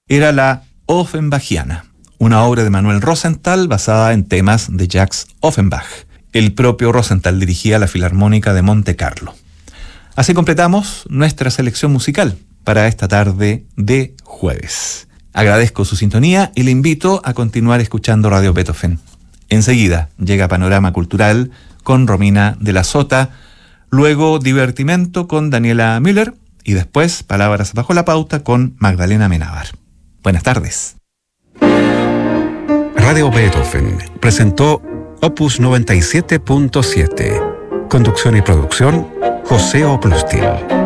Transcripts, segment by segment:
era la Offenbachiana, una obra de Manuel Rosenthal basada en temas de Jacques Offenbach. El propio Rosenthal dirigía la Filarmónica de Monte Carlo. Así completamos nuestra selección musical para esta tarde de jueves. Agradezco su sintonía y le invito a continuar escuchando Radio Beethoven. Enseguida llega Panorama Cultural con Romina de la Sota, luego Divertimento con Daniela Müller y después Palabras bajo la pauta con Magdalena Amenábar. Buenas tardes. Radio Beethoven presentó Opus 97.7. Conducción y producción, José Oplustil.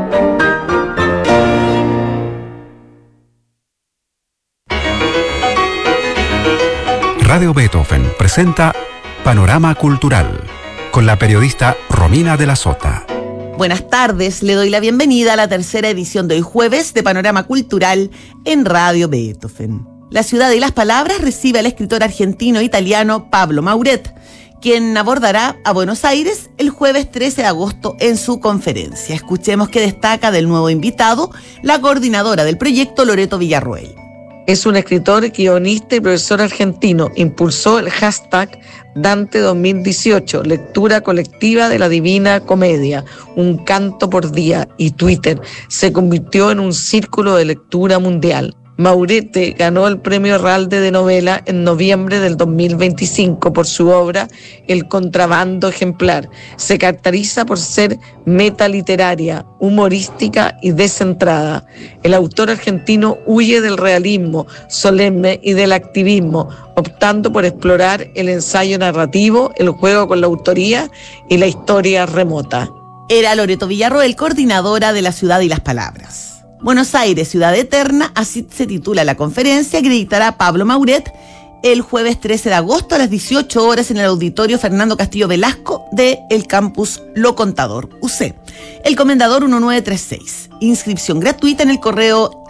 Radio Beethoven presenta Panorama Cultural con la periodista Romina de la Sota. Buenas tardes, le doy la bienvenida a la tercera edición de hoy jueves de Panorama Cultural en Radio Beethoven. La ciudad y las palabras recibe al escritor argentino-italiano Pablo Mauret, quien abordará a Buenos Aires el jueves 13 de agosto en su conferencia. Escuchemos qué destaca del nuevo invitado, la coordinadora del proyecto, Loreto Villarroel. Es un escritor, guionista y profesor argentino. Impulsó el hashtag Dante 2018, lectura colectiva de la Divina Comedia, un canto por día, y Twitter se convirtió en un círculo de lectura mundial. Maurete ganó el Premio Ralde de Novela en noviembre del 2025 por su obra El Contrabando Ejemplar. Se caracteriza por ser metaliteraria, humorística y descentrada. El autor argentino huye del realismo solemne y del activismo, optando por explorar el ensayo narrativo, el juego con la autoría y la historia remota. Era Loreto Villarroel, coordinadora de La Ciudad y las Palabras. Buenos Aires, Ciudad Eterna, así se titula la conferencia que dictará Pablo Mauret el jueves 13 de agosto a las 18 horas en el auditorio Fernando Castillo Velasco de el campus Lo Contador, UC. El Comendador 1936. Inscripción gratuita en el correo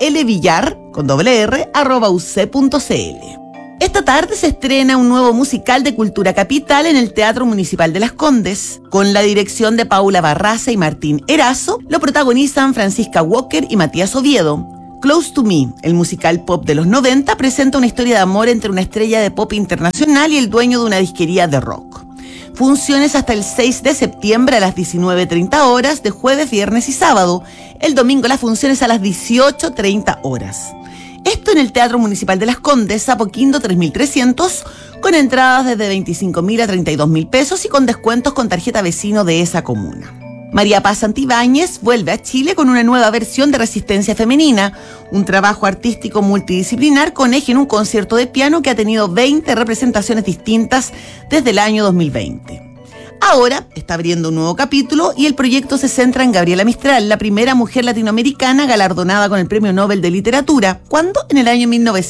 lvillar@uc.cl. Esta tarde se estrena un nuevo musical de Cultura Capital en el Teatro Municipal de Las Condes. Con la dirección de Paula Barraza y Martín Erazo, lo protagonizan Francisca Walker y Matías Oviedo. Close to Me, el musical pop de los 90, presenta una historia de amor entre una estrella de pop internacional y el dueño de una disquería de rock. Funciones hasta el 6 de septiembre a las 19:30 horas, de jueves, viernes y sábado. El domingo las funciones a las 18:30 horas. Esto en el Teatro Municipal de Las Condes, Apoquindo 3.300, con entradas desde 25.000 a 32.000 pesos y con descuentos con tarjeta vecino de esa comuna. María Paz Santibáñez vuelve a Chile con una nueva versión de Resistencia Femenina, un trabajo artístico multidisciplinar con eje en un concierto de piano que ha tenido 20 representaciones distintas desde el año 2020. Ahora está abriendo un nuevo capítulo y el proyecto se centra en Gabriela Mistral, la primera mujer latinoamericana galardonada con el Premio Nobel de Literatura, cuando en el año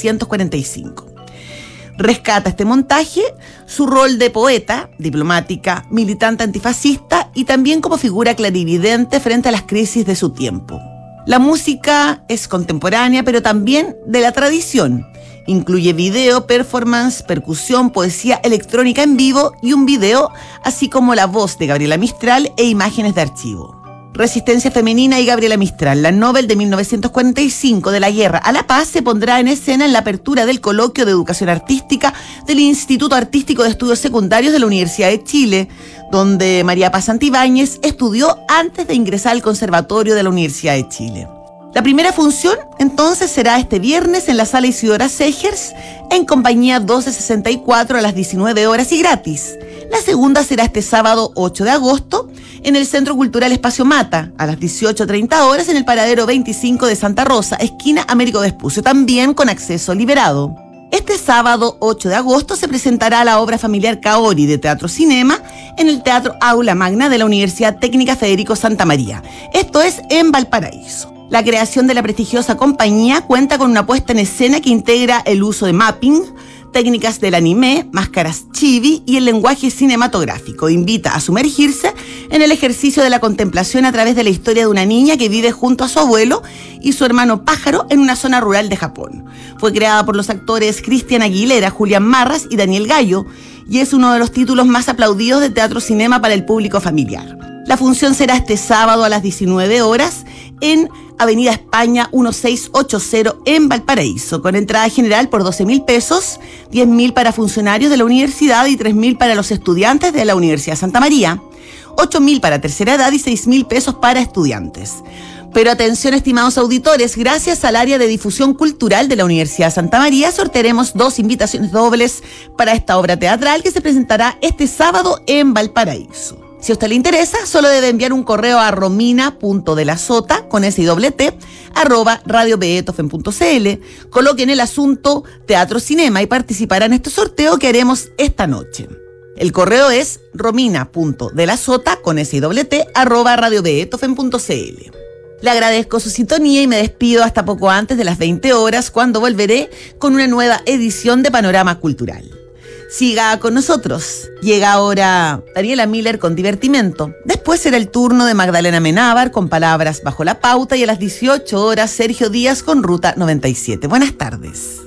1945. Rescata este montaje su rol de poeta, diplomática, militante antifascista y también como figura clarividente frente a las crisis de su tiempo. La música es contemporánea, pero también de la tradición. Incluye video, performance, percusión, poesía electrónica en vivo y un video, así como la voz de Gabriela Mistral e imágenes de archivo. Resistencia Femenina y Gabriela Mistral, la Nobel de 1945 de la Guerra a la Paz, se pondrá en escena en la apertura del coloquio de educación artística del Instituto Artístico de Estudios Secundarios de la Universidad de Chile, donde María Paz Santibáñez estudió antes de ingresar al Conservatorio de la Universidad de Chile. La primera función, entonces, será este viernes en la Sala Isidora Segers, en compañía 1264 a las 19 horas y gratis. La segunda será este sábado 8 de agosto en el Centro Cultural Espacio Mata, a las 18:30 horas en el paradero 25 de Santa Rosa, esquina Américo Vespucio, también con acceso liberado. Este sábado 8 de agosto se presentará la obra familiar Kaori de Teatro Cinema en el Teatro Aula Magna de la Universidad Técnica Federico Santa María. Esto es en Valparaíso. La creación de la prestigiosa compañía cuenta con una puesta en escena que integra el uso de mapping, técnicas del anime, máscaras chibi y el lenguaje cinematográfico. Invita a sumergirse en el ejercicio de la contemplación a través de la historia de una niña que vive junto a su abuelo y su hermano pájaro en una zona rural de Japón. Fue creada por los actores Cristian Aguilera, Julián Marras y Daniel Gallo y es uno de los títulos más aplaudidos de Teatro Cinema para el público familiar. La función será este sábado a las 19 horas en Avenida España 1680 en Valparaíso, con entrada general por 12.000 pesos, 10.000 para funcionarios de la universidad y 3.000 para los estudiantes de la Universidad de Santa María, 8.000 para tercera edad y 6.000 pesos para estudiantes. Pero atención, estimados auditores, gracias al área de difusión cultural de la Universidad de Santa María, sortearemos 2 invitaciones dobles para esta obra teatral que se presentará este sábado en Valparaíso. Si a usted le interesa, solo debe enviar un correo a romina.delasota, con SIT, @radiobeethoven.cl. Coloquen el asunto Teatro Cinema y participará en este sorteo que haremos esta noche. El correo es romina.delasota, con SIT, @radiobeethoven.cl. Le agradezco su sintonía y me despido hasta poco antes de las 20 horas, cuando volveré con una nueva edición de Panorama Cultural. Siga con nosotros. Llega ahora Daniela Miller con Divertimento. Después será el turno de Magdalena Menábar con Palabras bajo la pauta, y a las 18 horas Sergio Díaz con Ruta 97. Buenas tardes.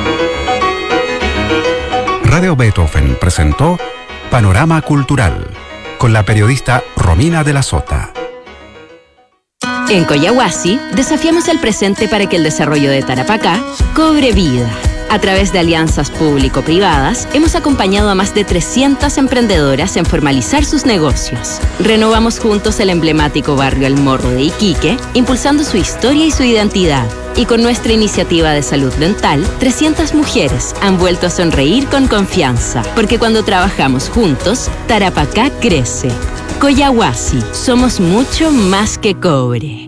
Radio Beethoven presentó Panorama Cultural con la periodista Romina de la Sota. En Collahuasi desafiamos el presente para que el desarrollo de Tarapacá cobre vida. A través de alianzas público-privadas, hemos acompañado a más de 300 emprendedoras en formalizar sus negocios. Renovamos juntos el emblemático barrio El Morro de Iquique, impulsando su historia y su identidad. Y con nuestra iniciativa de salud dental, 300 mujeres han vuelto a sonreír con confianza. Porque cuando trabajamos juntos, Tarapacá crece. Collahuasi, somos mucho más que cobre.